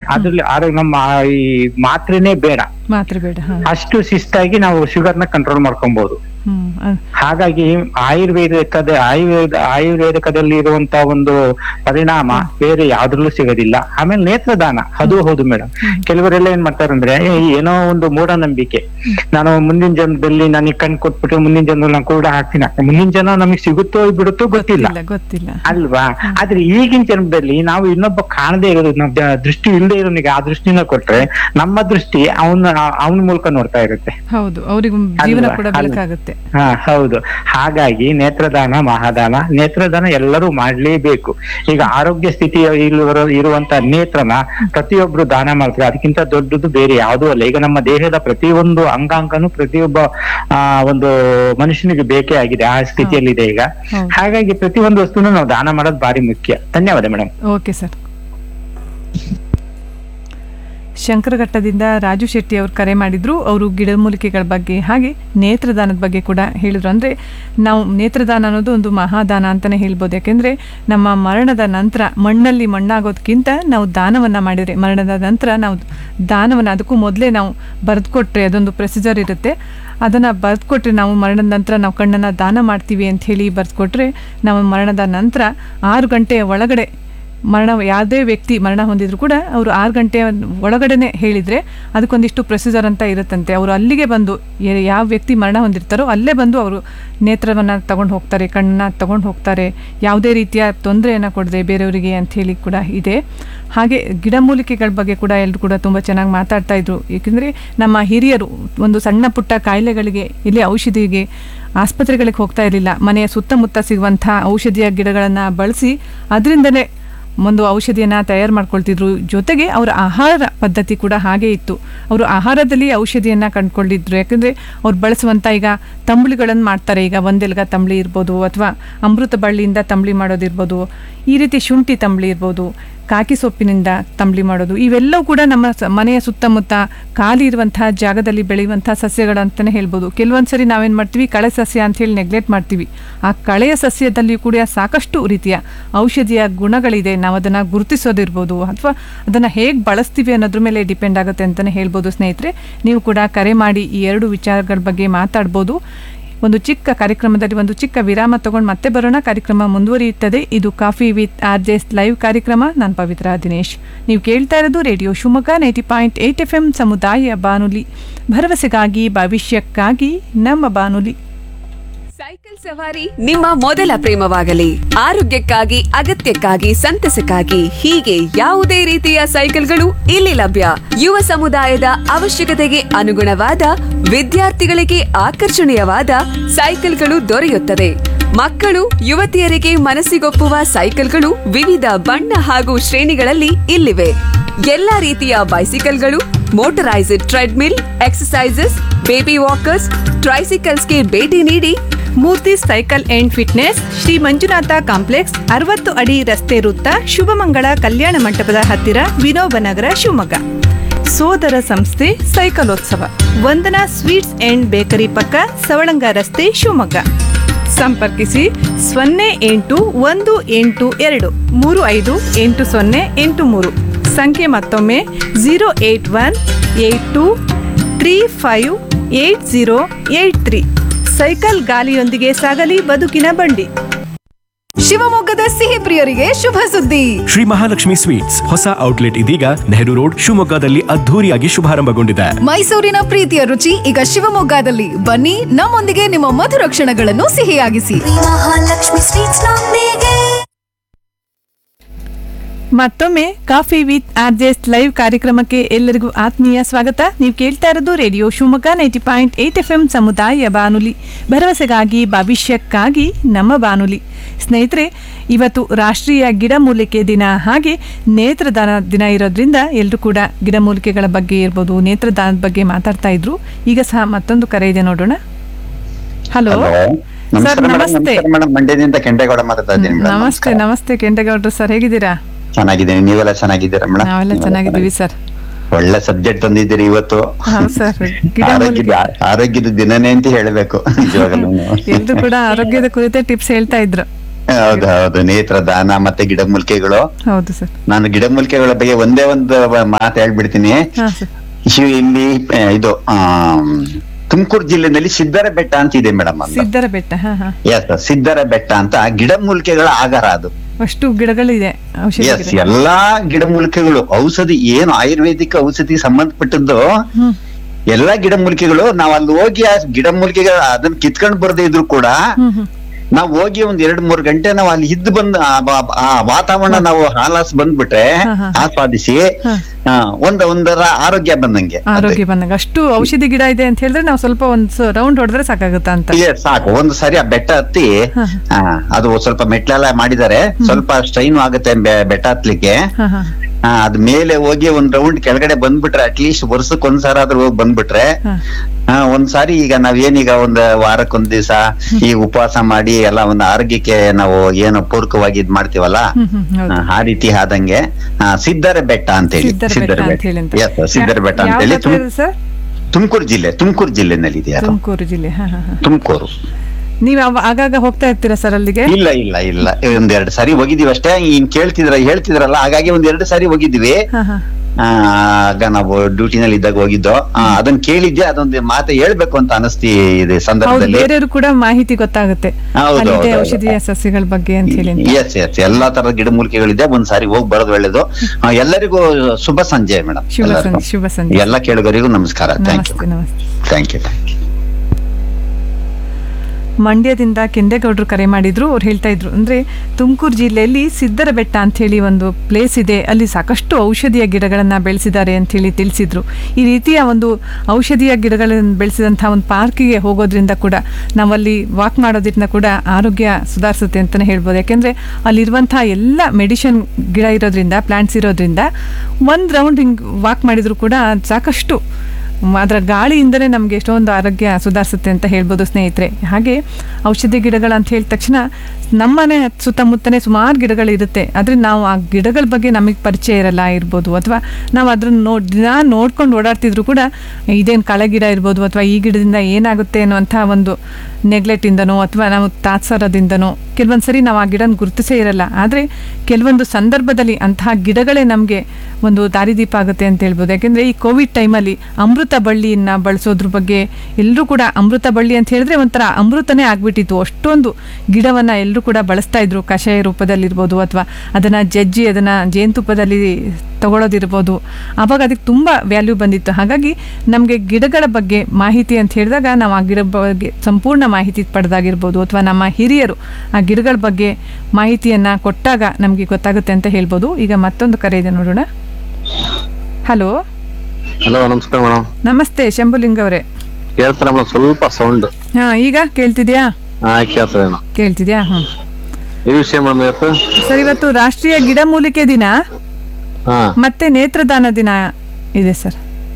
ಅದ್ರಲ್ಲಿ ನಮ್ಮ ಈ ಮಾತ್ರೆನೇ ಬೇಡ, ಮಾತ್ರೆ ಬೇಡ. ಅಷ್ಟು ಶಿಸ್ತಾಗಿ ನಾವು ಶುಗರ್ನ ಕಂಟ್ರೋಲ್ ಮಾಡ್ಕೊಬಹುದು. ಹಾಗಾಗಿ ಆಯುರ್ವೇದಕದಲ್ಲಿ ಇರುವಂತ ಒಂದು ಪರಿಣಾಮ ಬೇರೆ ಯಾವ್ದ್ರಲ್ಲೂ ಸಿಗೋದಿಲ್ಲ. ಆಮೇಲೆ ನೇತ್ರದಾನ ಅದು ಹೌದು ಮೇಡಮ್. ಕೆಲವರೆಲ್ಲ ಏನ್ ಮಾಡ್ತಾರೆ ಅಂದ್ರೆ ಏನೋ ಒಂದು ಮೂಢನಂಬಿಕೆ, ನಾನು ಮುಂದಿನ ಜನ್ಮದಲ್ಲಿ ನನಗೆ ಕಣ್ ಕೊಟ್ಬಿಟ್ಟು ಮುಂದಿನ ಜನ್ಮದಲ್ಲಿ ನಾನು ಕೂಡ ಹಾಕ್ತೀನಿ, ಮುಂದಿನ ಜನ ನಮಗೆ ಸಿಗುತ್ತೋ ಬಿಡುತ್ತೋ ಗೊತ್ತಿಲ್ಲ ಅಲ್ವಾ. ಆದ್ರೆ ಈಗಿನ ಜನ್ಮದಲ್ಲಿ ನಾವು ಇನ್ನೊಬ್ಬ ಕಾಣದೇ ಇರೋದು, ದೃಷ್ಟಿ ಇಲ್ಲದೆ ಇರೋನಿಗೆ ಆ ದೃಷ್ಟಿನ ಕೊಟ್ರೆ ನಮ್ಮ ದೃಷ್ಟಿ ಅವನ ಮೂಲಕ ನೋಡ್ತಾ ಇರುತ್ತೆ. ಹೌದು, ಅವ್ರಿಗೆ ಜೀವನ ಕೂಡ ಬೆಳಕಾಗುತ್ತೆ. ಹೌದು. ಹಾಗಾಗಿ ನೇತ್ರದಾನ ಮಹಾದಾನ, ನೇತ್ರದಾನ ಎಲ್ಲರೂ ಮಾಡ್ಲೇಬೇಕು. ಈಗ ಆರೋಗ್ಯ ಸ್ಥಿತಿ ಇರುವಂತ ನೇತ್ರನ ಪ್ರತಿಯೊಬ್ರು ದಾನ ಮಾಡ್ತಾರೆ. ಅದಕ್ಕಿಂತ ದೊಡ್ಡದು ಬೇರೆ ಯಾವುದೂ ಅಲ್ಲ. ಈಗ ನಮ್ಮ ದೇಹದ ಪ್ರತಿಯೊಂದು ಅಂಗಾಂಗನು ಪ್ರತಿಯೊಬ್ಬ ಒಂದು ಮನುಷ್ಯನಿಗೆ ಬೇಕೇ ಆಗಿದೆ, ಆ ಸ್ಥಿತಿಯಲ್ಲಿದೆ ಈಗ. ಹಾಗಾಗಿ ಪ್ರತಿಯೊಂದು ವಸ್ತುನು ನಾವು ದಾನ ಮಾಡೋದು ಬಾರಿ ಮುಖ್ಯ. ಧನ್ಯವಾದ madam. Okay sir. ಶಂಕರಘಟ್ಟದಿಂದ Raju Shetty ಅವರು ಕರೆ ಮಾಡಿದ್ರು. ಅವರು ಗಿಡಮೂಲಿಕೆಗಳ ಬಗ್ಗೆ ಹಾಗೆ ನೇತ್ರದಾನದ ಬಗ್ಗೆ ಕೂಡ ಹೇಳಿದ್ರು. ಅಂದರೆ ನಾವು ನೇತ್ರದಾನ ಅನ್ನೋದು ಒಂದು ಮಹಾದಾನ ಅಂತಲೇ ಹೇಳ್ಬೋದು. ಯಾಕೆಂದರೆ ನಮ್ಮ ಮರಣದ ನಂತರ ಮಣ್ಣಲ್ಲಿ ಮಣ್ಣಾಗೋದಕ್ಕಿಂತ ನಾವು ದಾನವನ್ನು ಮಾಡಿದರೆ, ಮರಣದ ನಂತರ ನಾವು ದಾನವನ್ನು, ಅದಕ್ಕೂ ಮೊದಲೇ ನಾವು ಬರೆದುಕೊಟ್ರೆ, ಅದೊಂದು ಪ್ರೊಸೀಜರ್ ಇರುತ್ತೆ, ಅದನ್ನು ಬರೆದುಕೊಟ್ರೆ ನಾವು ಮರಣದ ನಂತರ ನಾವು ಕಣ್ಣನ್ನು ದಾನ ಮಾಡ್ತೀವಿ ಅಂಥೇಳಿ ಬರೆದುಕೊಟ್ರೆ, ನಾವು ಮರಣದ ನಂತರ 6 ಗಂಟೆಯ ಒಳಗಡೆ ಯಾವುದೇ ವ್ಯಕ್ತಿ ಮರಣ ಹೊಂದಿದ್ರು ಕೂಡ ಅವರು 6 ಗಂಟೆಯ ಒಳಗಡೆ ಹೇಳಿದರೆ ಅದಕ್ಕೊಂದಿಷ್ಟು ಪ್ರೊಸೀಜರ್ ಅಂತ ಇರುತ್ತಂತೆ. ಅವರು ಅಲ್ಲಿಗೆ ಬಂದು ಯಾವ ವ್ಯಕ್ತಿ ಮರಣ ಹೊಂದಿರ್ತಾರೋ ಅಲ್ಲೇ ಬಂದು ಅವರು ನೇತ್ರವನ್ನು ತಗೊಂಡು ಹೋಗ್ತಾರೆ, ಕಣ್ಣನ್ನು ತಗೊಂಡು ಹೋಗ್ತಾರೆ, ಯಾವುದೇ ರೀತಿಯ ತೊಂದರೆಯನ್ನು ಕೊಡದೆ ಬೇರೆಯವರಿಗೆ ಅಂಥೇಳಿ ಕೂಡ ಇದೆ. ಹಾಗೆ ಗಿಡಮೂಲಿಕೆಗಳ ಬಗ್ಗೆ ಕೂಡ ಎಲ್ಲರೂ ಕೂಡ ತುಂಬ ಚೆನ್ನಾಗಿ ಮಾತಾಡ್ತಾ ಇದ್ರು. ಏಕೆಂದರೆ ನಮ್ಮ ಹಿರಿಯರು ಒಂದು ಸಣ್ಣ ಪುಟ್ಟ ಕಾಯಿಲೆಗಳಿಗೆ ಇಲ್ಲಿ ಔಷಧಿಗೆ ಆಸ್ಪತ್ರೆಗಳಿಗೆ ಹೋಗ್ತಾ ಇರಲಿಲ್ಲ. ಮನೆಯ ಸುತ್ತಮುತ್ತ ಸಿಗುವಂಥ ಔಷಧಿಯ ಗಿಡಗಳನ್ನು ಬಳಸಿ ಅದರಿಂದಲೇ ಒಂದು ಔಷಧಿಯನ್ನು ತಯಾರು ಮಾಡ್ಕೊಳ್ತಿದ್ರು. ಜೊತೆಗೆ ಅವರ ಆಹಾರ ಪದ್ಧತಿ ಕೂಡ ಹಾಗೆ ಇತ್ತು. ಅವರು ಆಹಾರದಲ್ಲಿ ಔಷಧಿಯನ್ನು ಕಂಡುಕೊಂಡಿದ್ರು. ಯಾಕಂದರೆ ಅವ್ರು ಬಳಸುವಂಥ ಈಗ ತಂಬುಳಿಗಳನ್ನು ಮಾಡ್ತಾರೆ. ಈಗ ಒಂದೆಲ್ಗ ತಂಬಳಿ ಇರ್ಬೋದು, ಅಥವಾ ಅಮೃತ ಬಳ್ಳಿಯಿಂದ ತಂಬಳಿ ಮಾಡೋದಿರ್ಬೋದು, ಈ ರೀತಿ ಶುಂಠಿ ತಂಬಳಿ ಇರ್ಬೋದು, ಕಾಕಿ ಸೊಪ್ಪಿನಿಂದ ತಂಬಳಿ ಮಾಡೋದು, ಇವೆಲ್ಲವೂ ಕೂಡ ನಮ್ಮ ಮನೆಯ ಸುತ್ತಮುತ್ತ ಖಾಲಿ ಇರುವಂತಹ ಜಾಗದಲ್ಲಿ ಬೆಳೆಯುವಂಥ ಸಸ್ಯಗಳಂತಲೇ ಹೇಳ್ಬೋದು. ಕೆಲವೊಂದು ಸರಿ ನಾವೇನು ಮಾಡ್ತೀವಿ, ಕಳೆ ಸಸ್ಯ ಅಂಥೇಳಿ ನೆಗ್ಲೆಕ್ಟ್ ಮಾಡ್ತೀವಿ. ಆ ಕಳೆಯ ಸಸ್ಯದಲ್ಲಿ ಕೂಡ ಸಾಕಷ್ಟು ರೀತಿಯ ಔಷಧಿಯ ಗುಣಗಳಿದೆ. ನಾವು ಅದನ್ನು ಗುರುತಿಸೋದಿರ್ಬೋದು, ಅಥವಾ ಅದನ್ನು ಹೇಗೆ ಬಳಸ್ತೀವಿ ಅನ್ನೋದ್ರ ಮೇಲೆ ಡಿಪೆಂಡ್ ಆಗುತ್ತೆ ಅಂತಲೇ ಹೇಳ್ಬೋದು. ಸ್ನೇಹಿತರೆ, ನೀವು ಕೂಡ ಕರೆ ಮಾಡಿ ಈ 2 ವಿಚಾರಗಳ ಬಗ್ಗೆ ಮಾತಾಡ್ಬೋದು. ಒಂದು ಚಿಕ್ಕ ಕಾರ್ಯಕ್ರಮದಲ್ಲಿ ಒಂದು ಚಿಕ್ಕ ವಿರಾಮ ತಗೊಂಡು ಮತ್ತೆ ಬರೋಣ. ಕಾರ್ಯಕ್ರಮ ಮುಂದುವರಿಯುತ್ತದೆ. ಇದು ಕಾಫಿ ವಿತ್ RJ's ಲೈವ್ ಕಾರ್ಯಕ್ರಮ. ನಾನು ಪವಿತ್ರ ದಿನೇಶ್. ನೀವು ಕೇಳ್ತಾ ಇರೋದು ರೇಡಿಯೋ ಶಿವಮೊಗ್ಗ 90.8 FM ಸಮುದಾಯ ಬಾನುಲಿ, ಭರವಸೆಗಾಗಿ ಭವಿಷ್ಯಕ್ಕಾಗಿ ನಮ್ಮ ಬಾನುಲಿ. ಸೈಕಲ್ ಸವಾರಿ ನಿಮ್ಮ ಮೊದಲ ಪ್ರೇಮವಾಗಲಿ. ಆರೋಗ್ಯಕ್ಕಾಗಿ, ಅಗತ್ಯಕ್ಕಾಗಿ, ಸಂತಸಕ್ಕಾಗಿ, ಹೀಗೆ ಯಾವುದೇ ರೀತಿಯ ಸೈಕಲ್ಗಳು ಇಲ್ಲಿ ಲಭ್ಯ. ಯುವ ಸಮುದಾಯದ ಅವಶ್ಯಕತೆಗೆ ಅನುಗುಣವಾದ, ವಿದ್ಯಾರ್ಥಿಗಳಿಗೆ ಆಕರ್ಷಣೀಯವಾದ ಸೈಕಲ್ಗಳು ದೊರೆಯುತ್ತದೆ. ಮಕ್ಕಳು, ಯುವತಿಯರಿಗೆ ಮನಸ್ಸಿಗೊಪ್ಪುವ ಸೈಕಲ್ಗಳು ವಿವಿಧ ಬಣ್ಣ ಹಾಗೂ ಶ್ರೇಣಿಗಳಲ್ಲಿ ಇಲ್ಲಿವೆ. ಎಲ್ಲಾ ರೀತಿಯ ಬೈಸಿಕಲ್ಗಳು, motorised treadmill, exercises, baby walkers, ಟ್ರೈಸಿಕಲ್ಸ್ಗೆ ಭೇಟಿ ನೀಡಿ. ಮೂರ್ತಿ cycle and fitness, Shri Manjunatha complex, 60 ಅಡಿ ರಸ್ತೆ ವೃತ್ತ, ಶುಭಮಂಗಳ ಕಲ್ಯಾಣ ಮಂಟಪದ ಹತ್ತಿರ, ವಿನೋಬನಗರ, ಶಿವಮೊಗ್ಗ. ಸೋದರ ಸಂಸ್ಥೆ ಸೈಕಲೋತ್ಸವ, ವಂದನಾ ಸ್ವೀಟ್ಸ್ ಅಂಡ್ ಬೇಕರಿ ಪಕ್ಕ, ಸವಳಂಗ ರಸ್ತೆ, ಶಿವಮೊಗ್ಗ. ಸಂಪರ್ಕಿಸಿ 081823580803. ಸಂಖ್ಯೆ ಮತ್ತೊಮ್ಮೆ 08182358083. ಸೈಕಲ್ ಗಾಲಿಯೊಂದಿಗೆ ಸಾಗಲಿ ಬದುಕಿನ ಬಂಡಿ. ಶಿವಮೊಗ್ಗದ ಸಿಹಿ ಪ್ರಿಯರಿಗೆ ಶುಭ ಸುದ್ದಿ. ಶ್ರೀ ಮಹಾಲಕ್ಷ್ಮಿ ಸ್ವೀಟ್ಸ್ ಹೊಸ ಔಟ್ಲೆಟ್ ಇದೀಗ ನೆಹರು ರೋಡ್ ಶಿವಮೊಗ್ಗದಲ್ಲಿ ಅದ್ಧೂರಿಯಾಗಿ ಶುಭಾರಂಭಗೊಂಡಿದೆ. ಮೈಸೂರಿನ ಪ್ರೀತಿಯ ರುಚಿ ಈಗ ಶಿವಮೊಗ್ಗದಲ್ಲಿ. ಬನ್ನಿ, ನಮ್ಮೊಂದಿಗೆ ನಿಮ್ಮ ಮಧುರ ಕ್ಷಣಗಳನ್ನು ಸಿಹಿಯಾಗಿಸಿ. ಮಹಾಲಕ್ಷ್ಮಿ ಸ್ವೀಟ್ಸ್ ನೊಂದಿಗೆ. ಮತ್ತೊಮ್ಮೆ ಕಾಫಿ ವಿತ್ RJ's ಲೈವ್ ಕಾರ್ಯಕ್ರಮಕ್ಕೆ ಎಲ್ಲರಿಗೂ ಆತ್ಮೀಯ ಸ್ವಾಗತ. ನೀವು ಕೇಳ್ತಾ ಇರೋದು ರೇಡಿಯೋ ಶಿವಮೊಗ್ಗ 90.8 FM ಸಮುದಾಯ ಬಾನುಲಿ, ಭರವಸೆಗಾಗಿ ಭವಿಷ್ಯಕ್ಕಾಗಿ ನಮ್ಮ ಬಾನುಲಿ. ಸ್ನೇಹಿತರೆ, ಇವತ್ತು ರಾಷ್ಟ್ರೀಯ ಗಿಡಮೂಲಿಕೆ ದಿನ, ಹಾಗೆ ನೇತ್ರದಾನ ದಿನ ಇರೋದ್ರಿಂದ ಎಲ್ಲರೂ ಕೂಡ ಗಿಡಮೂಲಿಕೆಗಳ ಬಗ್ಗೆ ಇರ್ಬೋದು, ನೇತ್ರದಾನದ ಬಗ್ಗೆ ಮಾತಾಡ್ತಾ ಇದ್ರು. ಈಗ ಸಹ ಮತ್ತೊಂದು ಕರೆ ಇದೆ, ನೋಡೋಣ. ಹಲೋ ಸರ್, ನಮಸ್ತೆ. ನಮಸ್ತೆ. ನಮಸ್ತೆ ಕೆಂಡೇಗೌಡರು ಸರ್, ಹೇಗಿದ್ದೀರಾ? ಚೆನ್ನಾಗಿದ್ದೀನಿ, ನೀವೆಲ್ಲ ಚೆನ್ನಾಗಿದ್ದೀರಾ ಮೇಡಮ್? ನಾವೆಲ್ಲ ಚೆನ್ನಾಗಿದ್ದೀವಿ ಸರ್. ಒಳ್ಳೆ ಸಬ್ಜೆಕ್ಟ್ ತಂದಿದ್ದೀರಿ ಇವತ್ತು. ಆರೋಗ್ಯದ ದಿನನೇ ಅಂತ ಹೇಳಬೇಕು. ಎಲ್ರು ಕೂಡ ಆರೋಗ್ಯದ ಕುರಿತೇ ಟಿಪ್ಸ್ ಹೇಳ್ತಾ ಇದ್ರು. ಹೌದು ಹೌದು, ನೇತ್ರದಾನ ಮತ್ತೆ ಗಿಡಮೂಲಿಕೆಗಳು. ಹೌದು ಸರ್. ನಾನು ಗಿಡಮೂಲಿಕೆಗಳ ಬಗ್ಗೆ ಒಂದೇ ಒಂದು ಮಾತು ಹೇಳ್ಬಿಡ್ತೀನಿ. ಹಾ ಸರ್. ಇಲ್ಲಿ ಇದು ತುಮಕೂರು ಜಿಲ್ಲೆನಲ್ಲಿ ಸಿದ್ದರ ಬೆಟ್ಟ ಅಂತ ಇದೆ ಮೇಡಮ್. ಸಿದ್ದರ ಬೆಟ್ಟ. ಹಾ ಹಾ. ಎಸ್, ಸಿದ್ದರ ಬೆಟ್ಟ ಅಂತ ಗಿಡಮೂಲಿಕೆಗಳ ಆಗರ ಅದು. ಅಷ್ಟು ಗಿಡಗಳಿದೆ, ಔಷಧಿ ಎಸ್, ಗಿಡ. ಎಲ್ಲಾ ಗಿಡಮೂಲಿಕೆಗಳು, ಔಷಧಿ ಏನು ಆಯುರ್ವೇದಿಕ್ ಔಷಧಿ ಸಂಬಂಧಪಟ್ಟದ್ದು ಎಲ್ಲಾ ಗಿಡಮೂಲಿಕೆಗಳು. ನಾವ್ ಅಲ್ಲಿ ಹೋಗಿ ಆ ಗಿಡಮೂಲಿಕೆಗಳ ಅದನ್ನ ಕಿತ್ಕೊಂಡ್ ಬರ್ದೇ ಇದ್ರು ಕೂಡ ನಾವ್ ಹೋಗಿ ಒಂದ್ 2-3 ಗಂಟೆ ನಾವು ಅಲ್ಲಿ ಇದ್ದು ಬಂದ್ ಆ ವಾತಾವರಣ ನಾವು ಆಲಾಸ್ ಬಂದ್ಬಿಟ್ರೆ ಆಸ್ವಾದಿಸಿ ಒಂದರ ಆರೋಗ್ಯ ಬಂದಂಗೆ. ಆರೋಗ್ಯ ಬಂದಂಗೆ ಅಷ್ಟು ಔಷಧಿ ಗಿಡ ಇದೆ ಅಂತ ಹೇಳಿದ್ರೆ ನಾವು ಸ್ವಲ್ಪ ಒಂದ್ ರೌಂಡ್ ಹೊಡೆದ್ರೆ ಸಾಕಾಗುತ್ತಾ ಅಂತ. ಸಾಕು. ಒಂದ್ ಸರಿ ಆ ಬೆಟ್ಟ ಹತ್ತಿ, ಅದು ಸ್ವಲ್ಪ ಮೆಟ್ಲೆಲ್ಲ ಮಾಡಿದ್ದಾರೆ, ಸ್ವಲ್ಪ ಸ್ಟ್ರೈನ್ ಆಗುತ್ತೆ ಬೆಟ್ಟ ಹತ್ಲಿಕ್ಕೆ. ಅದ್ ಮೇಲೆ ಹೋಗಿ ಒಂದ್ ರೌಂಡ್ ಕೆಳಗಡೆ ಬಂದ್ಬಿಟ್ರೆ ಅಟ್ಲೀಸ್ಟ್ ವರ್ಷಕ್ಕೆ ಒಂದ್ಸಾರ ಆದ್ರೂ ಹೋಗಿ ಬಂದ್ಬಿಟ್ರೆ ಒಂದ್ಸಾರಿ ಈಗ ನಾವೇನೀಗ ಒಂದ್ ವಾರಕ್ಕೊಂದ್ ದಿವಸ ಈ ಉಪವಾಸ ಮಾಡಿ ಎಲ್ಲ ಒಂದು ಆರೋಗ್ಯಕ್ಕೆ ನಾವು ಏನು ಪೂರಕವಾಗಿ ಇದ್ ಮಾಡ್ತೀವಲ್ಲ, ಆ ರೀತಿ ಆದಂಗೆ ಸಿದ್ದರ ಬೆಟ್ಟ ಅಂತ ಹೇಳಿ. ಸಿದ್ದರ ಬೆಟ್ಟ ಅಂತ ಹೇಳಿ ತುಮಕೂರು ಜಿಲ್ಲೆನಲ್ಲಿ ಇದೆಯಾ? ತುಮಕೂರು ಜಿಲ್ಲೆ. ತುಮಕೂರು. ನೀವ್ ಆಗಾಗ ಹೋಗ್ತಾ ಇರ್ತೀರಾ ಸರ್ ಅಲ್ಲಿಗೆ? ಇಲ್ಲ, 1-2 ಸಾರಿ ಹೋಗಿದೀವಿ ಅಷ್ಟೇ. ಹೇಳ್ತಿದ್ರಲ್ಲ, ಹಾಗಾಗಿ 1-2 ಸಾರಿ ಹೋಗಿದ್ವಿ. ಆಗ ನಾವು ಡ್ಯೂಟಿನಲ್ಲಿ ಇದ್ದಾಗ ಹೋಗಿದ್ದು. ಅದನ್ನ ಕೇಳಿದ್ದೆ, ಅದೊಂದು ಮಾತು ಹೇಳ್ಬೇಕು ಅಂತ ಅನಿಸ್ತಿ ಇದೆ ಸಂದರ್ಭದಲ್ಲಿ. ಬೇರೆಯವರು ಕೂಡ ಮಾಹಿತಿ ಗೊತ್ತಾಗುತ್ತೆ ಔಷಧೀಯ ಸಸ್ಯಗಳ ಬಗ್ಗೆ ಅಂತ ಹೇಳಿ. ಎಸ್, ಎಲ್ಲಾ ತರದ ಗಿಡಮೂಲಿಕೆಗಳಿದೆ. ಒಂದ್ಸಾರಿ ಹೋಗಿ ಬರೋದು ಒಳ್ಳೇದು. ಎಲ್ಲರಿಗೂ ಶುಭ ಸಂಜೆ ಮೇಡಮ್. ಶುಭ ಸಂಜೆ. ಎಲ್ಲ ಕೇಳುಗರಿಗೂ ನಮಸ್ಕಾರ. Thank you. ಮಂಡ್ಯದಿಂದ ಕೆಂದೇಗೌಡರು ಕರೆ ಮಾಡಿದ್ರು. ಅವ್ರು ಹೇಳ್ತಾ ಇದ್ರು ಅಂದ್ರೆ ತುಮಕೂರು ಜಿಲ್ಲೆಯಲ್ಲಿ ಸಿದ್ದರ ಬೆಟ್ಟ ಅಂತ ಹೇಳಿ ಒಂದು ಪ್ಲೇಸ್ ಇದೆ, ಅಲ್ಲಿ ಸಾಕಷ್ಟು ಔಷಧೀಯ ಗಿಡಗಳನ್ನ ಬೆಳೆಸಿದ್ದಾರೆ ಅಂತ ಹೇಳಿ ತಿಳಿಸಿದ್ರು. ಈ ರೀತಿಯ ಒಂದು ಔಷಧೀಯ ಗಿಡಗಳನ್ನು ಬೆಳೆಸಿದಂತಹ ಒಂದು ಪಾರ್ಕಿಗೆ ಹೋಗೋದ್ರಿಂದ ಕೂಡ ನಾವಲ್ಲಿ ವಾಕ್ ಮಾಡೋದ್ರಿಂದ ಕೂಡ ಆರೋಗ್ಯ ಸುಧಾರಿಸುತ್ತೆ ಅಂತಲೇ ಹೇಳ್ಬೋದು. ಯಾಕೆಂದ್ರೆ ಅಲ್ಲಿರುವಂತಹ ಎಲ್ಲ ಮೆಡಿಸಿನ್ ಗಿಡ ಇರೋದ್ರಿಂದ, ಪ್ಲಾಂಟ್ಸ್ ಇರೋದ್ರಿಂದ ಒಂದು ರೌಂಡ್ ಹಿಂಗೆ ವಾಕ್ ಮಾಡಿದ್ರು ಕೂಡ ಸಾಕಷ್ಟು ಅದರ ಗಾಳಿಯಿಂದಲೇ ನಮಗೆ ಎಷ್ಟೊಂದು ಆರೋಗ್ಯ ಸುಧಾರಿಸುತ್ತೆ ಅಂತ ಹೇಳ್ಬೋದು ಸ್ನೇಹಿತರೆ. ಹಾಗೆ ಔಷಧಿ ಗಿಡಗಳು ಅಂತ ಹೇಳಿದ ತಕ್ಷಣ ನಮ್ಮನೆ ಸುತ್ತಮುತ್ತನೇ ಸುಮಾರು ಗಿಡಗಳಿರುತ್ತೆ, ಆದರೆ ನಾವು ಆ ಗಿಡಗಳ ಬಗ್ಗೆ ನಮಗೆ ಪರಿಚಯ ಇರಲ್ಲ ಇರ್ಬೋದು, ಅಥವಾ ನಾವು ಅದನ್ನು ದಿನ ನೋಡ್ಕೊಂಡು ಓಡಾಡ್ತಿದ್ರು ಕೂಡ ಇದೇನು ಕಳೆ ಗಿಡ ಇರ್ಬೋದು ಅಥವಾ ಈ ಗಿಡದಿಂದ ಏನಾಗುತ್ತೆ ಅನ್ನುವಂಥ ಒಂದು ನೆಗ್ಲೆಕ್ಟಿಂದನೋ ಅಥವಾ ನಾವು ತಾತ್ಸಾರದಿಂದನೋ ಕೆಲವೊಂದು ಸರಿ ನಾವು ಆ ಗಿಡನ ಗುರುತಿಸೇ ಇರಲ್ಲ. ಆದರೆ ಕೆಲವೊಂದು ಸಂದರ್ಭದಲ್ಲಿ ಅಂತಹ ಗಿಡಗಳೇ ನಮಗೆ ಒಂದು ದಾರಿದೀಪ ಆಗುತ್ತೆ ಅಂತ ಹೇಳ್ಬೋದು. ಯಾಕೆಂದರೆ ಈ ಕೋವಿಡ್ ಟೈಮಲ್ಲಿ ಅಮೃತ ಬಳ್ಳಿಯನ್ನು ಬಳಸೋದ್ರ ಬಗ್ಗೆ ಎಲ್ಲರೂ ಕೂಡ, ಅಮೃತ ಬಳ್ಳಿ ಅಂತ ಹೇಳಿದ್ರೆ ಒಂಥರ ಅಮೃತನೇ ಆಗ್ಬಿಟ್ಟಿತ್ತು. ಅಷ್ಟೊಂದು ಗಿಡವನ್ನು ಎಲ್ಲರೂ ಕೂಡ ಬಳಸ್ತಾ ಇದ್ರು, ಕಷಾಯ ರೂಪದಲ್ಲಿರ್ಬೋದು ಅಥವಾ ಅದನ್ನು ಜಜ್ಜಿ ಅದನ್ನು ಜೇನುತುಪ್ಪದಲ್ಲಿ ತಗೊಳ್ಳೋದಿರ್ಬೋದು. ಆವಾಗ ಅದಕ್ಕೆ ತುಂಬ ವ್ಯಾಲ್ಯೂ ಬಂದಿತ್ತು. ಹಾಗಾಗಿ ನಮಗೆ ಗಿಡಗಳ ಬಗ್ಗೆ ಮಾಹಿತಿ ಅಂತ ಹೇಳಿದಾಗ ನಾವು ಆ ಗಿಡ ಬಗ್ಗೆ ಸಂಪೂರ್ಣ ಮಾಹಿತಿ ಪಡೆದಾಗಿರ್ಬೋದು, ಅಥವಾ ನಮ್ಮ ಹಿರಿಯರು ಆ ಗಿಡಗಳ ಬಗ್ಗೆ ಮಾಹಿತಿಯನ್ನು ಕೊಟ್ಟಾಗ ನಮಗೆ ಗೊತ್ತಾಗುತ್ತೆ ಅಂತ ಹೇಳ್ಬೋದು. ಈಗ ಮತ್ತೊಂದು ಕರೆ ಇದೆ, ನೋಡೋಣ. ಹಲೋ. ನಮಸ್ಕಾರ ಮೇಡಮ್. ನಮಸ್ತೆ ಶಂಭುಲಿಂಗ ಅವರೇ. ಕೇಳ್ತಾರ ಮೇಡಮ್? ಸ್ವಲ್ಪ ಸೌಂಡ್. ಈಗ ಕೇಳ್ತಿದ್ಯಾ? ಕೇಳ್ತಿದ್ಯಾ? ಈ ವಿಷಯ ಮೇಡಮ್ ಸರ್, ಇವತ್ತು ರಾಷ್ಟ್ರೀಯ ಗಿಡಮೂಲಿಕೆ ದಿನ ಮತ್ತೆ ನೇತ್ರದಾನ ದಿನ ಇದೆ ಸರ್.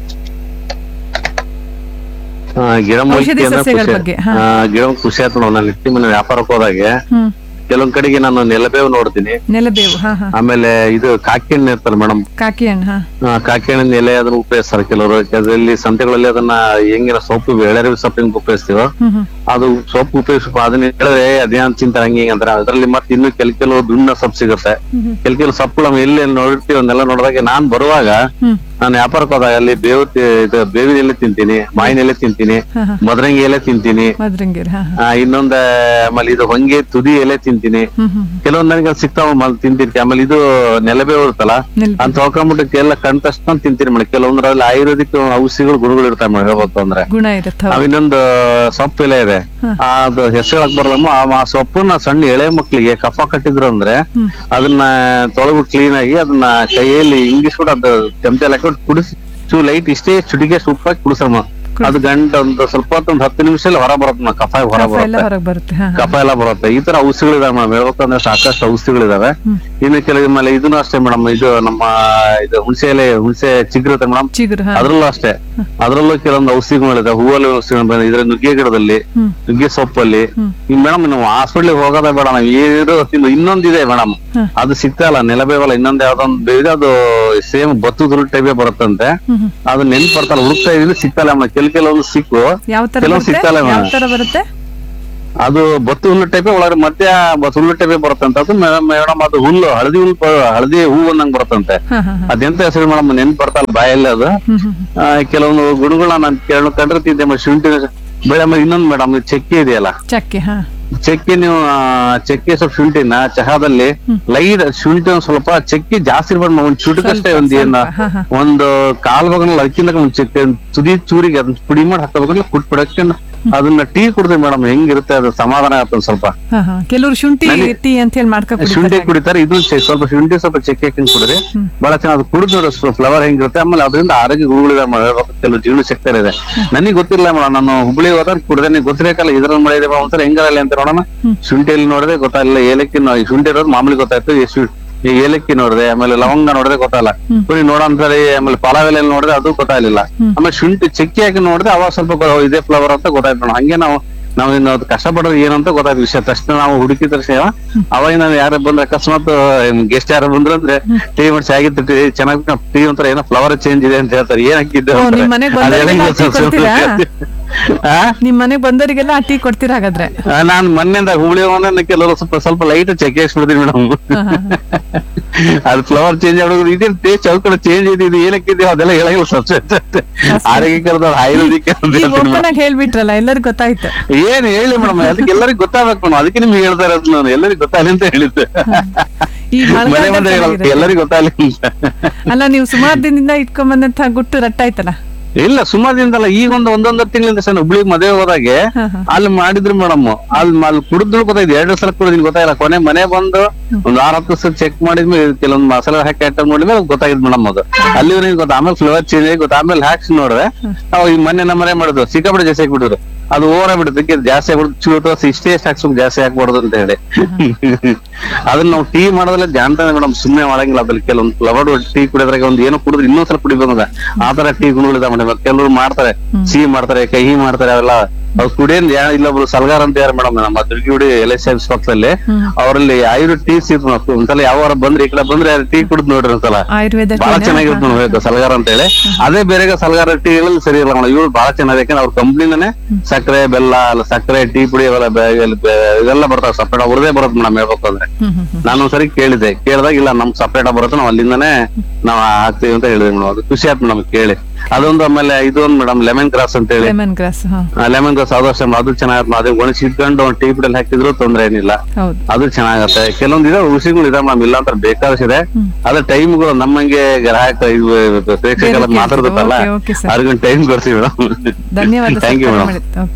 ಗಿಡಮೂಲಿಕೆ ಗಿಡ ಖುಷಿ ಆಯ್ತು ಮೇಡಮ್. ನಾನು ಇಟ್ಟಿ ಮನೆ ವ್ಯಾಪಾರಕ್ಕೆ ಹೋದಾಗೆ ಕೆಲವೊಂದ್ ಕಡೆಗೆ ನಾನು ನೆಲಬೇವು ನೋಡ್ತೀನಿ. ನೆಲಬೇವು. ಆಮೇಲೆ ಇದು ಕಾಕಿ ಹಣ್ಣು ಇರ್ತಾರೆ ಮೇಡಮ್. ಕಾಕಿ ಹಣ್ಣು. ಕಾಕಿ ಹಣ್ಣಿನ ಎಲೆ ಅದನ್ನ ಉಪಯೋಗಿಸ್ತಾರೆ ಕೆಲವರು. ಅದರಲ್ಲಿ ಸಂತೆಗಳಲ್ಲಿ ಅದನ್ನ ಹೆಂಗಿನ ಸೊಪ್ಪು ಎಳೆರಿ ಸೊಪ್ಪು ಹೆಂಗ್ ಉಪಯೋಗಿಸ್ತೀವೋ ಅದು ಸೊಪ್ಪು ಉಪಯೋಗಿಸ್ಬೇಕು. ಅದನ್ನ ಹೇಳಿದ್ರೆ ಅದೇನ್ ಚಿಂತಾರೆ ಹಂಗೆ ಅಂತಾರೆ. ಅದ್ರಲ್ಲಿ ಮತ್ತೆ ಇನ್ನು ಕೆಲವು ದುಣ್ಣ ಸೊಪ್ಪು ಸಿಗುತ್ತೆ. ಕೆಲವು ಸೊಪ್ಪು ನಾವು ಎಲ್ಲಿ ನೋಡಿರ್ತೀವಿ ಅದನ್ನೆಲ್ಲ ನೋಡಿದಾಗ ನಾನ್ ಬರುವಾಗ ನಾನು ವ್ಯಾಪಾರಕ್ಕೆ ಹೋದಾಗ ಅಲ್ಲಿ ಬೇವಿನ ಎಲೆ ತಿಂತೀನಿ, ಮಾವಿನ ಎಲೆ ತಿಂತೀನಿ, ಮದರಂಗಿ ಎಲೆ ತಿಂತೀನಿ, ಇನ್ನೊಂದ್ ಆಮೇಲೆ ಇದು ಹೊಂಗೆ ತುದಿ ಎಲೆ ತಿಂತೀನಿ. ಕೆಲವೊಂದ್ ನನಗೆ ಸಿಗ್ತಾವ ತಿಂತಿರ್ತೀನಿ. ಆಮೇಲೆ ಇದು ನೆಲಬೇವು ಇರುತ್ತಲ್ಲ ಅಂತ ತೊಳ್ಕೊಂಡ್ಬಿಟ್ಟು ಎಲ್ಲ ಕಣ್ ತಕ್ಷಣ ತಿಂತೀನಿ ಮೇಡಮ್. ಕೆಲವೊಂದ್ರಲ್ಲಿ ಆಯುರ್ವೇದಿಕ್ ಔಷಧಿಗಳು ಗುಣಗಳು ಇರ್ತಾವೆ ಮೇಡಮ್. ಹೇಳ್ಬೇಕು ಅಂದ್ರೆ ಇನ್ನೊಂದು ಸೊಪ್ಪು ಎಲೆ ಇದೆ, ಅದು ಹೆಸರು ಬರದಮ್ಮ. ಆ ಸೊಪ್ಪನ್ನ ಸಣ್ಣ ಎಳೆ ಮಕ್ಳಿಗೆ ಕಫ ಕಟ್ಟಿದ್ರು ಅಂದ್ರೆ ಅದನ್ನ ತೊಳೆದ್ಬಿಟ್ಟು ಕ್ಲೀನ್ ಆಗಿ ಅದನ್ನ ಕೈಯಲ್ಲಿ ಇಂಗಿಸ್ಬಿಟ್ಟು ಅದು ಚಮಚ ಕುಡಿಸಿ ಲೈಟ್ ಇಷ್ಟೇ ಚುಟಿಗೆ ಸೂಪ್ ಹಾಕಿ ಕುಡಿಸಮ್ಮ. ಅದು ಒಂದು ಸ್ವಲ್ಪ ಹೊತ್ತು 10 ನಿಮಿಷದಲ್ಲಿ ಹೊರ ಬರುತ್ತೆ, ಕಫ ಹೊರ ಬರುತ್ತೆ, ಕಫ ಎಲ್ಲ ಬರುತ್ತೆ. ಈ ತರ ಔಷಧಿಗಳಿದಾವೆ ಮೇಡಮ್. ಹೇಳ್ಬೇಕಂದ್ರೆ ಸಾಕಷ್ಟು ಔಷಧಿಗಳಿದಾವೆ. ಇನ್ನು ಕೆಲವು ಇದನ್ನು ಅಷ್ಟೇ ಮೇಡಮ್. ಇದು ನಮ್ಮ ಇದು ಹುಣಸೆ ಚಿಗುರುತ್ತೆ ಮೇಡಮ್, ಅದ್ರಲ್ಲೂ ಅಷ್ಟೇ. ಅದ್ರಲ್ಲೂ ಕೆಲವೊಂದು ಔಷಧಿಗಳಿದಾವೆ. ಹೂವಲ್ಲಿ ಔಷಧಿಗಳು ಇದ್ರೆ ನುಗ್ಗೆ ಗಿಡದಲ್ಲಿ, ನುಗ್ಗೆ ಸೊಪ್ಪಲ್ಲಿ. ಈಗ ಮೇಡಮ್ ನಾವು ಹಾಸ್ಪಿಟ್ಲಿಗೆ ಹೋಗೋದ ಬೇಡ, ನಾವು ಇನ್ನೊಂದಿದೆ ಮೇಡಮ್, ಅದು ಸಿಗ್ತಾ ಇಲ್ಲ. ನೆಲಬೇವಲ್ಲ, ಇನ್ನೊಂದ್ ಯಾವ್ದೊಂದು ಬೇರೆ ಅದು ಸೇಮ್ ಬತ್ತು ಟೈಪೇ ಬರುತ್ತಂತೆ. ಅದು ನೆನ್ಪು ಬರ್ತಲ್ಲ, ಹುಡುಕ್ತಾ ಇದೀನಿ, ಸಿಗ್ತಾ ಇಲ್ಲ. ಕೆಲವೊಂದು ಸಿಕ್ಕು, ಕೆಲವೊಂದು ಸಿಗ್ತಾ ಇಲ್ಲ. ಅದು ಬತ್ತು ಹುಲ್ಲು ಟೈಪೇ ಒಳಗಡೆ ಮಧ್ಯ ಬತ್ತು ಹುಲ್ಲು ಟೈಪೇ ಬರುತ್ತಂತ. ಅದು ಮೇಡಮ್ ಅದು ಹುಲ್ಲು ಹಳದಿ ಹೂವು ಅನ್ನಂಗ್ ಬರುತ್ತಂತೆ. ಅದೆಂತ ಹೆಸರು ಮೇಡಮ್ ನೆನ್ಪು ಬರ್ತಲ್ಲ ಬಾಯಲ್ಲಿ ಅದು. ಕೆಲವೊಂದು ಗುಣಗಳನ್ನ ನಾನು ಕಂಡಿರ್ತಿದ್ದೆ. ಶುಂಠಿ ಬೆಳೆ ಇನ್ನೊಂದು ಮೇಡಮ್ ಚಕ್ಕೆ ಇದೆಯಲ್ಲ, ಚಕ್ಕೆ ನೀವು ಚಕ್ಕೆ ಸ್ವಲ್ಪ ಶುಂಠಿನ ಚಹಾದಲ್ಲಿ ಲೈಟ್ ಶುಂಠಿ ಒಂದ್ ಸ್ವಲ್ಪ ಚಕ್ಕೆ ಜಾಸ್ತಿ ಇರ್ಬಾರ್ದು, ಒಂದ್ ಚುಟುಕಷ್ಟೇ ಒಂದು ಕಾಲ್ ಭಾಗನಲ್ಲಿ ಅದಕ್ಕಿಂತ ಒಂದ್ ಚಕ್ಕೆ ತುದಿ ಚೂರಿಗೆ ಅದನ್ನ ಪುಡಿ ಮಾಡಿ ಹಾಕೋಬೇಕಂದ್ರೆ ಕುಟ್ಬಿಡಕ್ಕೆ ಅದನ್ನ ಟೀ ಕುಡಿದ್ರೆ ಮೇಡಮ್ ಹೆಂಗಿರುತ್ತೆ ಅದು ಸಮಾಧಾನ ಆಗುತ್ತೆ ಒಂದ್ ಸ್ವಲ್ಪ. ಕೆಲವರು ಶುಂಠಿ ಟೀ ಅಂತ ಹೇಳಿ ಶುಂಠಿ ಕುಡಿತಾರೆ, ಇದು ಸ್ವಲ್ಪ ಶುಂಠಿ ಸ್ವಲ್ಪ ಚಕ್ಕೆ ಹಾಕಿ ಕುಡಿದ್ರೆ ಬಹಳ ಚೆನ್ನಾಗಿ ಕುಡಿದ್ ನೋಡಿ ಫ್ಲವರ್ ಹೆಂಗಿರುತ್ತೆ. ಆಮೇಲೆ ಅದರಿಂದ ಆರೋಗ್ಯ ಗುರುಗಳಿದೆ, ಕೆಲವು ಜೀವನ ಶಕ್ತಿ ಇದೆ. ನನಗೆ ಗೊತ್ತಿಲ್ಲ ಮೇಡಮ್, ನಾನು ಹುಬ್ಳಿ ಹೋದಾಗ ಕುಡಿದ್ರೆ ನೀನ್ ಗೊತ್ತಿರಕಲ್ಲ ಇದ್ರಲ್ಲಿ ಮಳೆ ಇದೆ ಒಂದ್ಸಲ ಹೆಂಗಲ್ಲ ಅಂತ ನೋಡೋಣ. ಶುಂಠಿಯಲ್ಲಿ ನೋಡಿದ್ರೆ ಗೊತ್ತಾಗಲಿಲ್ಲ, ಏಲಕ್ಕಿ ಶುಂಠಿ ಇರೋದು ಮಾಮೂಲಿ ಗೊತ್ತಾಯ್ತು, ಈ ಏಲಕ್ಕಿ ನೋಡಿದೆ, ಆಮೇಲೆ ಲವಂಗ ನೋಡಿದ್ರೆ ಗೊತ್ತಾಗಲ್ಲ, ಪುರಿ ನೋಡೋಂದ್ಸರಿ ಆಮೇಲೆ ಪಲಾವ್ ಎಲೆ ನೋಡಿದ್ರೆ ಅದು ಗೊತ್ತಾಗ್ಲಿಲ್ಲ. ಆಮೇಲೆ ಶುಂಠಿ ಚಕ್ಕೆ ಹಾಕಿ ನೋಡಿದ್ರೆ ಅವಾಗ ಸ್ವಲ್ಪ ಇದೇ ಫ್ಲವರ್ ಅಂತ ಗೊತ್ತಾಯ್ತು ನೋಡ. ಹಂಗೆ ನಾವು ಇನ್ನು ಕಷ್ಟಪಡೋದು ಏನಂತ ಗೊತ್ತಾಯ್ತು ವಿಷಯ. ತಕ್ಷಣ ನಾವು ಹುಡುಕಿ ತಕ್ಷಣ ಅವಾಗ ನಾನು ಯಾರ ಬಂದ್ರೆ ಅಕಸ್ಮಾತ್ ಗೆಸ್ಟ್ ಯಾರು ಬಂದ್ರು ಅಂದ್ರೆ ಟೀ ಮಾಡಿ ಆಗಿತ್ತು, ಟೀ ಚೆನ್ನಾಗಿ ಟೀ ಒಂಥರ ಏನೋ ಫ್ಲವರ್ ಚೇಂಜ್ ಇದೆ ಅಂತ ಹೇಳ್ತಾರೆ. ಏನ್ ಹಾಕಿದ್ದೆ ನಿಮ್ ಮನೆಗ್ ಬಂದವರಿಗೆಲ್ಲ ಟೀ ಕೊಡ್ತೀರಾ ಹಾಗಾದ್ರೆ? ನಾನ್ ಮೊನ್ನೆಯಿಂದ ಹುಬ್ಳಿ ಕೆಲವರು ಸ್ವಲ್ಪ ಲೈಟ್ ಚೆಕ್ ಹಾಕ್ಸ್ಬಿಡ್ತೀನಿ ಮೇಡಮ್. ಅದು ಫ್ಲವರ್ ಚೇಂಜ್ ಆಗೋದು ಇದೇನು ಟೇಸ್ಟ್ ಅವ್ರ ಚೇಂಜ್ ಇದೆ, ಏನಕ್ಕಿದೆಯೋ ಅದೆಲ್ಲ ಹೇಳಂಗಿಲ್ಲ. ಆರೋಗ್ಯಕರದ ಆಯುರ್ವೇದಿಕ್ ಹೇಳ್ಬಿಟ್ರಲ್ಲ, ಎಲ್ಲರಿಗೂ ಗೊತ್ತಾಯ್ತು. ಏನ್ ಹೇಳಿ ಮೇಡಮ್, ಅದಕ್ಕೆ ಎಲ್ಲರಿಗೂ ಗೊತ್ತಾಗ್ಬೇಕು ಮೇಡಮ್, ಅದಕ್ಕೆ ನಿಮ್ಗೆ ಹೇಳ್ತಾ ಇರೋದು ನಾನು. ಎಲ್ಲರಿಗೂ ಗೊತ್ತಾಗಲಿ ಅಂತ ಹೇಳಿದ್ದೆ, ಮನೆ ಬಂದ್ರೆ ಎಲ್ಲರಿಗೂ ಗೊತ್ತಾಗಲಿಲ್ಲ. ಅಲ್ಲ, ನೀವು ಸುಮಾರು ದಿನದಿಂದ ಇಟ್ಕೊಂಡ್ ಬಂದಂತ ಗುಟ್ಟು ರಟ್ಟಾಯ್ತಲ್ಲ? ಇಲ್ಲ, ಸುಮಾರು ದಿನದಲ್ಲ, ಈಗ ಒಂದೊಂದರ ತಿಂಗಳಿಂದ ಸರ್ ಹುಬ್ಳಿಗೆ ಮದುವೆ ಹೋದಾಗೆ ಅಲ್ಲಿ ಮಾಡಿದ್ರು ಮೇಡಮ್. ಅಲ್ಲಿ ಕುಡಿದ್ರು ಗೊತ್ತಾಯ್ತು, 2 ಸಲ ಕುಡಿದಿನಿ ಗೊತ್ತಾಗಿಲ್ಲ. ಕೊನೆ ಮನೆ ಬಂದು ಒಂದ್ 6-10 ಸಲ ಚೆಕ್ ಮಾಡಿದ್ಮೇಲೆ ಕೆಲವೊಂದು ಮಸಾಲೆ ಹಾಕಿ ಐಟಮ್ ನೋಡಿದ್ಮೇಲೆ ಗೊತ್ತಾಗಿದ್ ಮೇಡಮ್ ಅದು. ಅಲ್ಲಿ ಗೊತ್ತ, ಆಮೇಲೆ ಫ್ಲೇವರ್ ಚೇಂಜ್ ಆಗಿ ಗೊತ್ತ. ಆಮೇಲೆ ಹಾಕ್ಸಿ ನೋಡ್ರೆ ನಾವು ಈ ಮೊನ್ನೆ ನಮ್ಮ ಮನೆ ಮಾಡಿದ್ರು ಸಿಕ್ಕಾಪಟ್ಟೆ ಜಾಸ್ತಿ ಹಾಕ್ಬಿಟ್ಟಿದ್ರು. ಅದು ಓವರ್ ಆಗ್ಬಿಡುತ್ತೆ, ಜಾಸ್ತಿ ಆಗ್ಬಿಡುತ್ತೆ, ಚೂಟು ಇಷ್ಟೇ ಹಾಕ್ಸ್ಬೇಕು, ಜಾಸ್ತಿ ಹಾಕ್ಬಾರ್ದು ಅಂತ ಹೇಳಿ. ಅದನ್ನ ನಾವು ಟೀ ಮಾಡೋದ್ರಲ್ಲಿ ಜಾಣ್ತಾನೆ ಮೇಡಮ್, ಸುಮ್ಮನೆ ಮಾಡಂಗಿಲ್ಲ. ಅದ್ರಲ್ಲಿ ಕೆಲವೊಂದು ಫ್ಲವರ್ ಟೀ ಕುಡಿಯೋದ್ರಾಗ ಒಂದು ಏನೋ ಕುಡಿದ್ರೆ ಇನ್ನೊಂದ್ಸಲ ಕುಡಿಬೇಕಂದ ಆ ತರ ಟೀ ಗುಣಗಳಿದ ಮೇಡಮ್. ಕೆಲವರು ಮಾಡ್ತಾರೆ, ಸಿಹಿ ಮಾಡ್ತಾರೆ, ಕಹಿ ಮಾಡ್ತಾರೆ, ಅವೆಲ್ಲ ಅವ್ರು ಕುಡಿಯೋದ್ ಇಲ್ಲೊಬ್ರು ಸಲ್ಗಾರ್ ಅಂತ ಯಾರು ಮೇಡಮ್ ನಮ್ಮ ದುರ್ಗಿಗುಡಿ LSI ಪಕ್ಕದಲ್ಲಿ, ಅವರಲ್ಲಿ ಆಯುರ್ವೇದ ಟೀ ಸಿಗ್ತು. ಒಂದ್ಸಲ ಯಾವ ಬಂದ್ರೆ ಈ ಕಡೆ ಬಂದ್ರೆ ಟೀ ಕುಡಿದ್ ನೋಡ್ರಿ ಒಂದ್ಸಲ, ಬಹಳ ಚೆನ್ನಾಗಿರುತ್ತೆ ನೋಡ್ಬೇಕು ಸಲ್ಗಾರ್ ಅಂತ ಹೇಳಿ. ಅದೇ ಬೇರೆ ಸಲ್ಗಾರ ಟೀ ಎಲ್ಲ ಸರಿ ಇಲ್ಲ ಮೇಡಮ್, ಇವ್ರು ಬಹಳ ಚೆನ್ನಾಗಿ. ಯಾಕಂದ್ರೆ ಅವ್ರ ಕಂಪ್ನಿನೇ ಸಕ್ಕರೆ ಬೆಲ್ಲ ಸಕ್ಕರೆ ಟೀ ಪುಡಿ ಇದೆಲ್ಲ ಬರ್ತಾವ ಸಪ್ರೇಟ್, ಅವ್ರದೇ ಬರುತ್ತೆ ಮೇಡಮ್. ಹೇಳ್ಬೇಕು ಅಂದ್ರೆ ನಾನೊಂದ್ಸರಿ ಕೇಳಿದಾಗ ಇಲ್ಲ ನಮ್ ಸಪ್ರೇಟ್ ಬರುತ್ತೆ, ನಾವ್ ಅಲ್ಲಿಂದಾನೇ ನಾವ್ ಹಾಕ್ತೀವಿ ಅಂತ ಹೇಳಿದ್ವಿ ಮೇಡಮ್. ಅದು ಖುಷಿ ಆಯ್ತು ನಮ್ಗೆ ಕೇಳಿ. ಅದೊಂದು ಆಮೇಲೆ ಇದೊಂದು ಮೇಡಮ್ ಲೆಮನ್ ಗ್ರಾಸ್ ಅಂತ ಹೇಳಿ, ಲೆಮನ್ ಗ್ರಾಸ್ ಅದು ಚೆನ್ನಾಗತ್ತೆ. ಅದೇ ಒಣಸಿಟ್ಕೊಂಡು ಒಂದು ಟೀ ಪುಡಿ ಹಾಕಿದ್ರು ತೊಂದ್ರೆ ಏನಿಲ್ಲ, ಅದು ಚೆನ್ನಾಗತ್ತೆ. ಕೆಲವೊಂದು ಇದೆ ಋಷಿಗಳು ಇದೆ ಮೇಡಮ್, ಇಲ್ಲ ಅಂತ ಬೇಕಾದಷ್ಟಿದೆ. ಅದ್ರ ಟೈಮ್ಗಳು ನಮ್ಮಂಗೆ ಗ್ರಾಹಕ ಪ್ರೇಕ್ಷಕರ ಮಾತಾಡ್ಬೇಕಲ್ಲ, ಅವ್ರಿಗೊಂದು ಟೈಮ್ ಕೊಡ್ತೀವಿ ಮೇಡಮ್. ಧನ್ಯವಾದ. Thank you madam.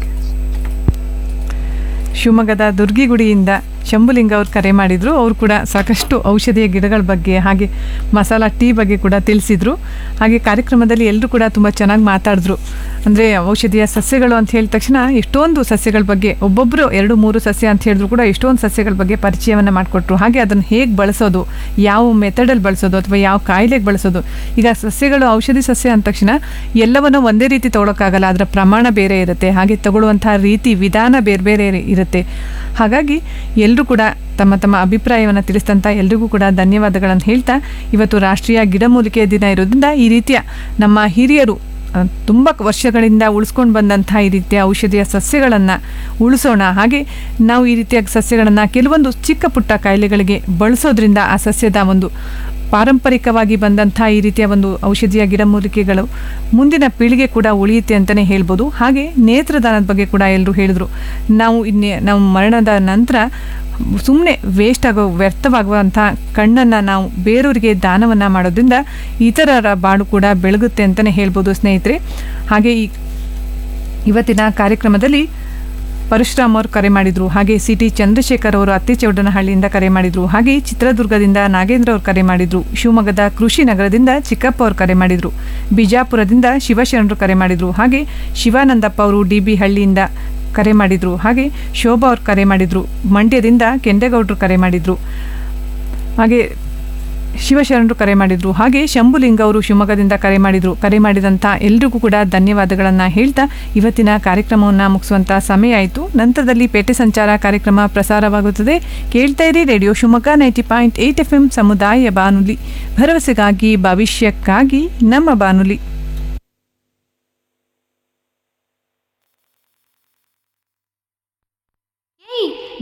ಶಿವಮೊಗ್ಗದ ದುರ್ಗಿಗುಡಿಯಿಂದ ಶಂಭುಲಿಂಗ ಅವ್ರು ಕರೆ ಮಾಡಿದ್ರು. ಅವರು ಕೂಡ ಸಾಕಷ್ಟು ಔಷಧೀಯ ಗಿಡಗಳ ಬಗ್ಗೆ ಹಾಗೆ ಮಸಾಲ ಟೀ ಬಗ್ಗೆ ಕೂಡ ತಿಳಿಸಿದ್ರು. ಹಾಗೆ ಕಾರ್ಯಕ್ರಮದಲ್ಲಿ ಎಲ್ಲರೂ ಕೂಡ ತುಂಬ ಚೆನ್ನಾಗಿ ಮಾತಾಡಿದ್ರು. ಅಂದರೆ ಔಷಧೀಯ ಸಸ್ಯಗಳು ಅಂತ ಹೇಳಿದ ತಕ್ಷಣ ಎಷ್ಟೊಂದು ಸಸ್ಯಗಳ ಬಗ್ಗೆ, ಒಬ್ಬೊಬ್ಬರು 2-3 ಸಸ್ಯ ಅಂತ ಹೇಳಿದ್ರು ಕೂಡ ಎಷ್ಟೊಂದು ಸಸ್ಯಗಳ ಬಗ್ಗೆ ಪರಿಚಯವನ್ನು ಮಾಡಿಕೊಟ್ರು. ಹಾಗೆ ಅದನ್ನು ಹೇಗೆ ಬಳಸೋದು, ಯಾವ ಮೆಥಡಲ್ಲಿ ಬಳಸೋದು ಅಥವಾ ಯಾವ ಕಾಯಿಲೆಗೆ ಬಳಸೋದು. ಈಗ ಸಸ್ಯಗಳು ಔಷಧಿ ಸಸ್ಯ ಅಂದ ತಕ್ಷಣ ಎಲ್ಲವನ್ನೂ ಒಂದೇ ರೀತಿ ತೊಗೊಳಕ್ಕಾಗಲ್ಲ, ಅದರ ಪ್ರಮಾಣ ಬೇರೆ ಇರುತ್ತೆ, ಹಾಗೆ ತಗೊಳ್ಳುವಂಥ ರೀತಿ ವಿಧಾನ ಬೇರೆ ಬೇರೆ ಇರುತ್ತೆ. ಹಾಗಾಗಿ ಎಲ್ಲರೂ ಕೂಡ ತಮ್ಮ ತಮ್ಮ ಅಭಿಪ್ರಾಯವನ್ನು ತಿಳಿಸಿದಂಥ ಎಲ್ರಿಗೂ ಕೂಡ ಧನ್ಯವಾದಗಳನ್ನು ಹೇಳ್ತಾ, ಇವತ್ತು ರಾಷ್ಟ್ರೀಯ ಗಿಡಮೂಲಿಕೆ ದಿನ ಇರೋದ್ರಿಂದ ಈ ರೀತಿಯ ನಮ್ಮ ಹಿರಿಯರು ತುಂಬ ವರ್ಷಗಳಿಂದ ಉಳಿಸ್ಕೊಂಡು ಬಂದಂಥ ಈ ರೀತಿಯ ಔಷಧಿಯ ಸಸ್ಯಗಳನ್ನು ಉಳಿಸೋಣ. ಹಾಗೆ ನಾವು ಈ ರೀತಿಯ ಸಸ್ಯಗಳನ್ನು ಕೆಲವೊಂದು ಚಿಕ್ಕ ಪುಟ್ಟ ಕಾಯಿಲೆಗಳಿಗೆ ಬಳಸೋದ್ರಿಂದ ಆ ಸಸ್ಯದ ಒಂದು ಪಾರಂಪರಿಕವಾಗಿ ಬಂದಂಥ ಈ ರೀತಿಯ ಒಂದು ಔಷಧೀಯ ಗಿಡಮೂಲಿಕೆಗಳು ಮುಂದಿನ ಪೀಳಿಗೆ ಕೂಡ ಉಳಿಯುತ್ತೆ ಅಂತಲೇ ಹೇಳ್ಬೋದು. ಹಾಗೆ ನೇತ್ರದಾನದ ಬಗ್ಗೆ ಕೂಡ ಎಲ್ಲರೂ ಹೇಳಿದ್ರು. ನಾವು ಮರಣದ ನಂತರ ಸುಮ್ಮನೆ ವೇಸ್ಟ್ ಆಗೋ ವ್ಯರ್ಥವಾಗುವಂಥ ಕಣ್ಣನ್ನು ನಾವು ಬೇರೆಯವರಿಗೆ ದಾನವನ್ನು ಮಾಡೋದ್ರಿಂದ ಇತರರ ಬಾಳು ಕೂಡ ಬೆಳಗುತ್ತೆ ಅಂತಲೇ ಹೇಳ್ಬೋದು ಸ್ನೇಹಿತರೆ. ಹಾಗೆ ಇವತ್ತಿನ ಕಾರ್ಯಕ್ರಮದಲ್ಲಿ ಪರಶುರಾಮ್ ಅವರು ಕರೆ ಮಾಡಿದರು. ಹಾಗೆ CT ಚಂದ್ರಶೇಖರ್ ಅವರು ಅತ್ತಿಚೌಡನಹಳ್ಳಿಯಿಂದ ಕರೆ ಮಾಡಿದರು. ಹಾಗೆ ಚಿತ್ರದುರ್ಗದಿಂದ ನಾಗೇಂದ್ರ ಅವರು ಕರೆ ಮಾಡಿದರು. ಶಿವಮೊಗ್ಗದ ಕೃಷಿ ನಗರದಿಂದ ಚಿಕ್ಕಪ್ಪ ಅವರು ಕರೆ ಮಾಡಿದರು. ಬಿಜಾಪುರದಿಂದ ಶಿವಶರಣರು ಕರೆ ಮಾಡಿದರು. ಹಾಗೆ ಶಿವಾನಂದಪ್ಪ ಅವರು DB ಹಳ್ಳಿಯಿಂದ ಕರೆ ಮಾಡಿದರು. ಹಾಗೆ ಶೋಭಾ ಅವರು ಕರೆ ಮಾಡಿದರು. ಮಂಡ್ಯದಿಂದ ಕೆಂಡೇಗೌಡರು ಕರೆ ಮಾಡಿದರು. ಹಾಗೆ ಶಿವಶರಣರು ಕರೆ ಮಾಡಿದರು. ಹಾಗೆ ಶಂಭುಲಿಂಗ ಅವರು ಶಿವಮೊಗ್ಗದಿಂದ ಕರೆ ಮಾಡಿದರು. ಕರೆ ಮಾಡಿದಂಥ ಎಲ್ರಿಗೂ ಕೂಡ ಧನ್ಯವಾದಗಳನ್ನು ಹೇಳ್ತಾ ಇವತ್ತಿನ ಕಾರ್ಯಕ್ರಮವನ್ನು ಮುಗಿಸುವಂಥ ಸಮಯ ಆಯಿತು. ನಂತರದಲ್ಲಿ ಪೇಟೆ ಸಂಚಾರ ಕಾರ್ಯಕ್ರಮ ಪ್ರಸಾರವಾಗುತ್ತದೆ. ಕೇಳ್ತಾ ಇರಿ ರೇಡಿಯೋ ಶಿವಮೊಗ್ಗ 90.8 FM ಸಮುದಾಯ ಬಾನುಲಿ, ಭರವಸೆಗಾಗಿ ಭವಿಷ್ಯಕ್ಕಾಗಿ ನಮ್ಮ ಬಾನುಲಿ.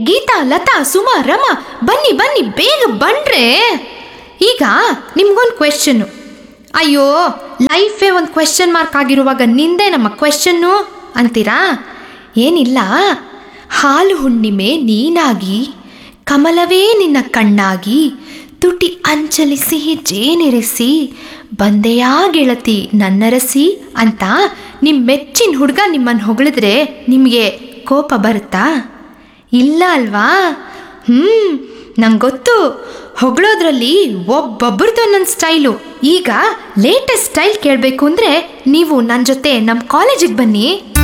ಗೀತಾ, ಲತಾ, ಸುಮಾ, ರಮಾ, ಬನ್ನಿ ಬನ್ನಿ ಬೇಗ ಬನ್ರೆ. ಈಗ ನಿಮ್ಗೊಂದು ಕ್ವೆಶ್ಚನ್ನು. ಅಯ್ಯೋ, ಲೈಫೇ ಒಂದು ಕ್ವೆಶ್ಚನ್ ಮಾರ್ಕ್ ಆಗಿರುವಾಗ ನಿಂದೆ ನಮ್ಮ ಕ್ವೆಶ್ಚನ್ನು ಅಂತೀರಾ? ಏನಿಲ್ಲ, ಹಾಲು ಹುಣ್ಣಿಮೆ ನೀನಾಗಿ, ಕಮಲವೇ ನಿನ್ನ ಕಣ್ಣಾಗಿ, ತುಟಿ ಅಂಚಲಿ ಸಿಹಿ ಜೇನಿರಿಸಿ, ಬಂದೆಯಾ ಗೆಳತಿ ನನ್ನರಸಿ ಅಂತ ನಿಮ್ಮ ಮೆಚ್ಚಿನ ಹುಡುಗ ನಿಮ್ಮನ್ನು ಹೊಗಳಿದ್ರೆ ನಿಮಗೆ ಕೋಪ ಬರುತ್ತಾ? ಇಲ್ಲ ಅಲ್ವಾ? ನಂಗೆ ಗೊತ್ತು, ಹೊಗಳೋದ್ರಲ್ಲಿ ಒಬ್ಬೊಬ್ರದ್ದು ನನ್ನ ಸ್ಟೈಲು. ಈಗ ಲೇಟೆಸ್ಟ್ ಸ್ಟೈಲ್ ಕೇಳಬೇಕು ಅಂದರೆ ನೀವು ನನ್ನ ಜೊತೆ ನಮ್ಮ ಕಾಲೇಜಿಗೆ ಬನ್ನಿ.